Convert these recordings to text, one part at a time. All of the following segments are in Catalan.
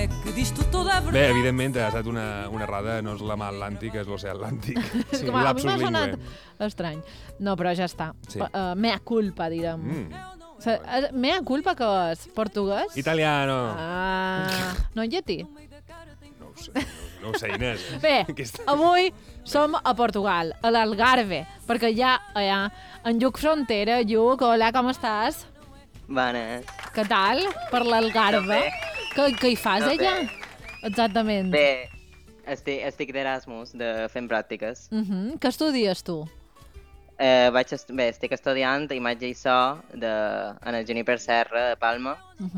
Bé, evidentment, ha estat una errada, no és la mà Atlàntic, és l'oceà Atlàntic. Sí, a mi m'ha sonat estrany. No, però ja està. Sí. Mea culpa, direm. Mea culpa que és? Portuguès? Italiano. No en llatí? No ho sé, Inés. Bé, avui som a Portugal, a l'Algarve, perquè ja allà, en Lluc Frontera. Lluc, hola, com estàs? Bones. Què tal, per l'Algarve? Què hi fas allà? Exactament. Bé, estic d'Erasmus, fent pràctiques. Què estudies tu? Estic estudiant imatge i so en el Juniper Serra de Palma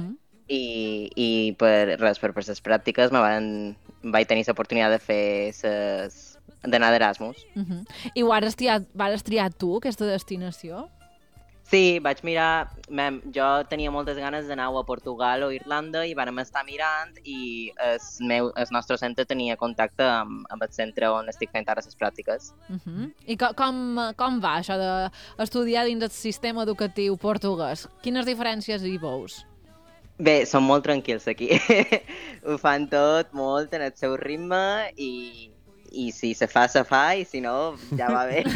i per les pràctiques vaig tenir l'oportunitat de fer d'anar d'Erasmus. I ho vas triar tu, aquesta destinació? Sí, vaig mirar... Jo tenia moltes ganes d'anar a Portugal o Irlanda i vàrem estar mirant i el nostre centre tenia contacte amb el centre on estic fent ara les pràctiques. I com va això d'estudiar dins el sistema educatiu portuguès? Quines diferències hi veus? Bé, són molt tranquils aquí. Ho fan tot molt en el seu ritme i si se fa i si no, ja va bé.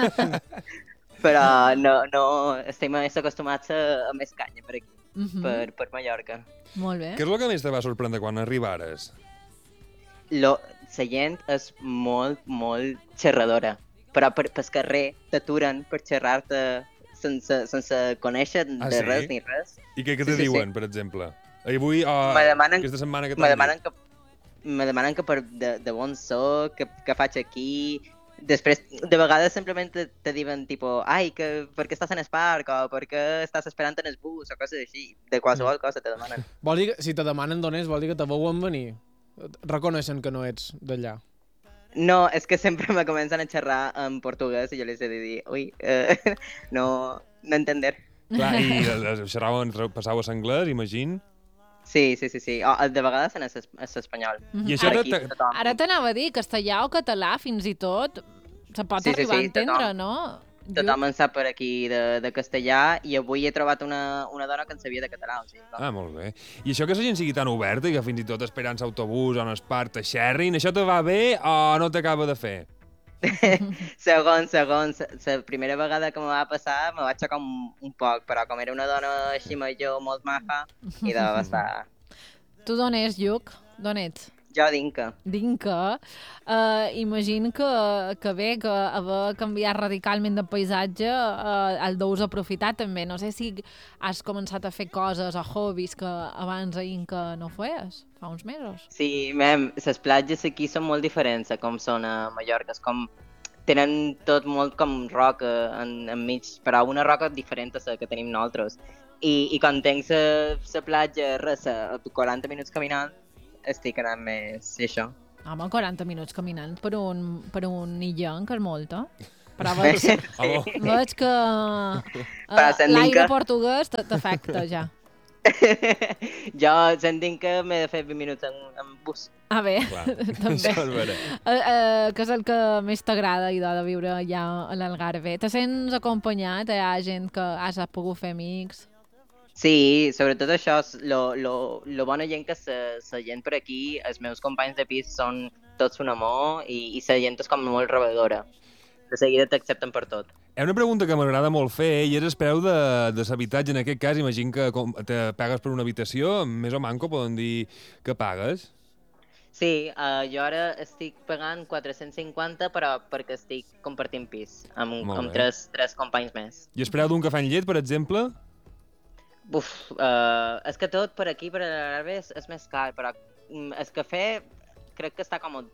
Però no estem més acostumats a més canya per aquí, per Mallorca. Molt bé. Què és el que més te va sorprendre quan arribares? La gent és molt, molt xerradora, però pel carrer t'aturen per xerrar-te sense conèixer de res ni res. I què te diuen, per exemple? Avui, aquesta setmana que t'han dit? Me demanen que de on soc, que faig aquí. Després, de vegades simplement te diuen tipo, ai, per què estàs en el parc o per què estàs esperant en el bus o coses així. De qualsevol cosa te demanen. Vol dir que, si te demanen d'on és, vol dir que te veuen venir. Reconeixen que no ets d'allà. No, és que sempre me comencen a xerrar en portuguès i jo les he de dir, ui, no entender. Clar, i xerraven, passaues anglès, imagino? Sí. De vegades en espanyol. I això Ara t'anava a dir, castellà o català, fins i tot, se pot arribar a entendre, no? Tothom en sap per aquí de castellà i avui he trobat una dona que en sabia de català. O sigui, molt bé. I això que la gent sigui tan oberta i que fins i tot esperant l'autobús o en el parc te xerrin, això te va bé o no t'acaba de fer? Segons, la primera vegada que me va passar me vaig xocar un poc, però com era una dona així major, molt maja, i de bastar. Tu d'on ets, Lluc? D'on ets? Jo d'Inca. D'Inca. Imagino que bé, que haver canviat radicalment de paisatge el deus aprofitar també. No sé si has començat a fer coses o hobbies que abans a Inca no feies, fa uns mesos. Sí, les platges aquí són molt diferents a com són a Mallorca. És com tenen tot molt com roca enmig, però una roca diferent a la que tenim nosaltres. I quan tens la platja, res, a 40 minuts caminant, estic anant més això. Home, 40 minuts caminant per un illenc és molt, Però veig que l'aire portuguès t'afecta ja. Jo sentint que m'he de fer 20 minuts en bus. Bé, també. Què és el que més t'agrada de viure allà a l'Algarve? Te sents acompanyat? Hi ha gent que has pogut fer amics? Sí, sobretot això, lo bona gent que la gent per aquí, els meus companys de pis són tots un amor i la gent és com molt rebedora. De seguida t'accepten per tot. Hi ha una pregunta que m'agrada molt fer i és el preu de l'habitatge. En aquest cas, imagino que te pagues per una habitació, més o manco poden dir que pagues. Sí, jo ara estic pagant 450, però perquè estic compartint pis amb tres companys més. I el preu d'un cafè amb llet, per exemple? És que tot per aquí, per a l'Algarve, és més car, però el cafè crec que està com a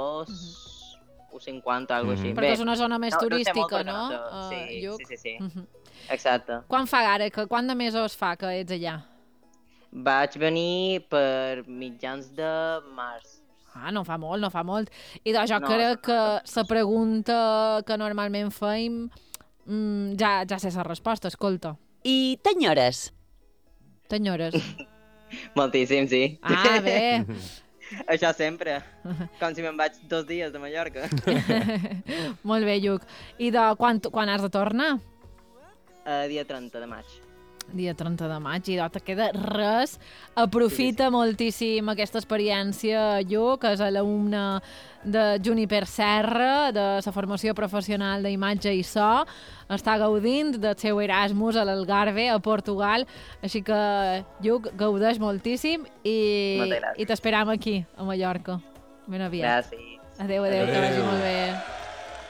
2,50, alguna així. Perquè és una zona més turística, no? Sí. Exacte. Quan fa ara? Quant de mesos fa que ets allà? Vaig venir per mitjans de març. No fa molt. I doncs jo crec que la pregunta que normalment feim ja sé la resposta, escolta. I t'enyores? T'enyores? Moltíssim, sí. Bé. Això sempre. Com si me'n vaig 2 dies de Mallorca. Molt bé, Lluc. I quan has de tornar? Dia 30 de maig. dia 30 de maig, i no te queda res. Aprofita moltíssim aquesta experiència. Jo, que és alumne de Juniper Serra, de la formació professional d'imatge i so, està gaudint del seu Erasmus a l'Algarve, a Portugal, així que jo gaudeix moltíssim i t'esperam aquí, a Mallorca. Ben aviat. Gràcies. Adéu, que vagi molt bé.